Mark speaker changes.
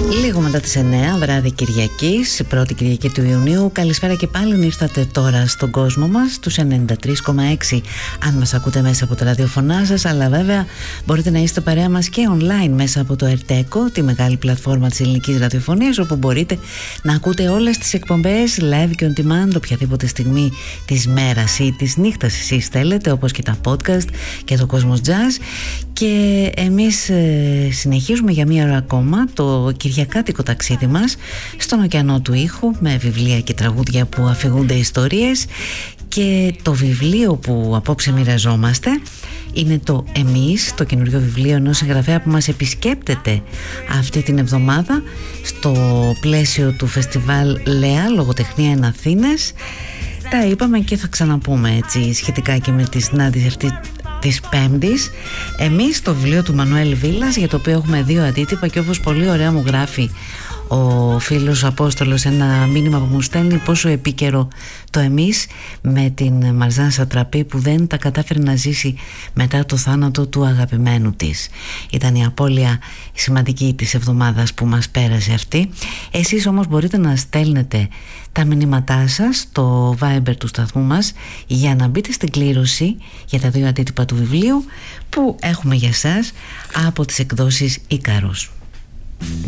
Speaker 1: Λίγο μετά τις 9, βράδυ Κυριακής, πρώτη Κυριακή του Ιουνίου. Καλησπέρα και πάλι, ήρθατε τώρα στον κόσμο μας, τους 93,6 αν μας ακούτε μέσα από τα ραδιοφωνά σας, αλλά βέβαια μπορείτε να είστε παρέα μας και online μέσα από το Ερτέκο, τη μεγάλη πλατφόρμα της ελληνικής ραδιοφωνίας, όπου μπορείτε να ακούτε όλες τις εκπομπές live και on demand οποιαδήποτε στιγμή της μέρας ή της νύχτας εσείς θέλετε, όπως και τα podcast και το Cosmos Jazz. Και εμείς συνεχίζουμε για μία ώρα ακόμα το κυριακάτικο ταξίδι μας στον ωκεανό του ήχου, με βιβλία και τραγούδια που αφηγούνται ιστορίες. Και το βιβλίο που απόψε μοιραζόμαστε είναι το «Εμείς», το καινούριο βιβλίο ενός συγγραφέα που μας επισκέπτεται αυτή την εβδομάδα στο πλαίσιο του φεστιβάλ ΛΕΑ, Λογοτεχνία εν Αθήνες. Τα είπαμε και θα ξαναπούμε έτσι σχετικά και με τη συνάντηση αυτή της Πέμπτης. Εμείς, το βιβλίο του Μανουέλ Βίλας, για το οποίο έχουμε 2 αντίτυπα, και όπως πολύ ωραία μου γράφει ο φίλος Απόστολος ένα μήνυμα που μου στέλνει, πόσο επίκαιρο το «Εμείς» με την Μαρζάν Σατραπή, που δεν τα κατάφερε να ζήσει μετά το θάνατο του αγαπημένου της. Ήταν η απώλεια σημαντική της εβδομάδας που μας πέρασε αυτή. Εσείς όμως μπορείτε να στέλνετε τα μηνύματά σας στο Viber του σταθμού μας για να μπείτε στην κλήρωση για τα 2 αντίτυπα του βιβλίου που έχουμε για σας από τις εκδόσεις Ίκαρος.